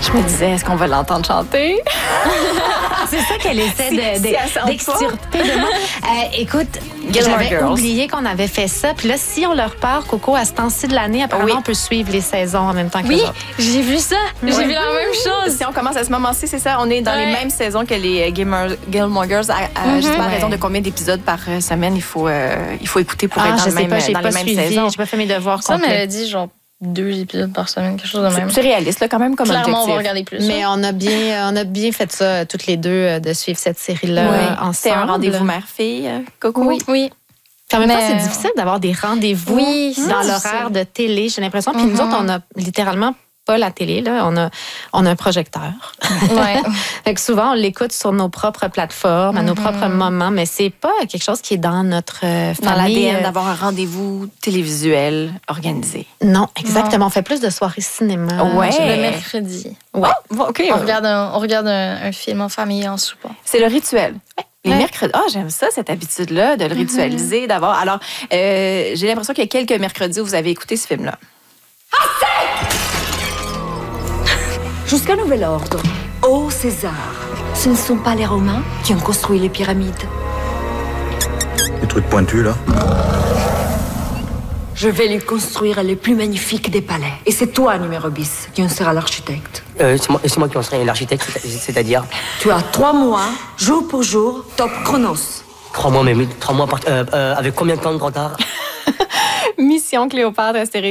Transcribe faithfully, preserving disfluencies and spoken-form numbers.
Je me disais, est-ce qu'on va l'entendre chanter? C'est ça qu'elle essaie de, de, si d'extirper de moi. Euh, écoute, Gilmore j'avais Girls. oublié qu'on avait fait ça. Puis là, si on leur part, Coco, à ce temps-ci de l'année, apparemment, Oui. on peut suivre les saisons en même temps que Oui, les autres. j'ai vu ça. J'ai Ouais. vu la même chose. Si on commence à ce moment-ci, c'est ça, on est dans Ouais. les mêmes saisons que les euh, Gilmore, Gilmore Girls. À, à, justement, à Ouais. raison de combien d'épisodes par euh, semaine il faut, euh, il faut écouter pour Ah, être dans, je le sais même, pas, j'ai dans pas les mêmes suivi, saisons. j'ai pas fait mes devoirs Ça complets. m'avait dit genre deux épisodes par semaine, quelque chose de même. C'est réaliste, là, quand même, comme Clairement, on objectif. va regarder plus. Mais on a bien, on a bien fait ça euh, toutes les deux euh, de suivre cette série-là Ouais. euh, ensemble. C'est un rendez-vous mère-fille, euh, Coco? Oui, oui. En même temps, Mais- c'est difficile d'avoir des rendez-vous Oui, dans c'est l'horaire difficile. de télé, j'ai l'impression. Puis nous Mhm. autres, on a littéralement pas la télé, là. On a, on a un projecteur. Ouais. Fait que souvent, on l'écoute sur nos propres plateformes, à nos propres moments, mais c'est pas quelque chose qui est dans notre euh, Dans famille. l'A D N euh, d'avoir un rendez-vous télévisuel organisé. Non, exactement. On fait plus de soirées cinéma. Ouais. Le mercredi. Ouais. Bon, OK. On regarde un, on regarde un, un film en famille en soupant. C'est le rituel. Les Ouais. mercredis. Ah, j'aime ça, cette habitude-là, de le ritualiser, d'avoir. Alors, euh, j'ai l'impression qu'il y a quelques mercredis où vous avez écouté ce film-là. Jusqu'à nouvel ordre. Ô César, ce ne sont pas les Romains qui ont construit les pyramides. Les trucs pointus, là. Je vais lui construire les plus magnifiques des palais. Et c'est toi, numéro bis, qui en sera l'architecte. Euh, c'est moi, c'est moi qui en serai l'architecte, c'est- c'est-à-dire Tu as trois mois, jour pour jour, top chronos. trois mois, mais oui, trois mois par- euh, euh, avec combien de temps de retard? Mission Cléopâtre, Astérix.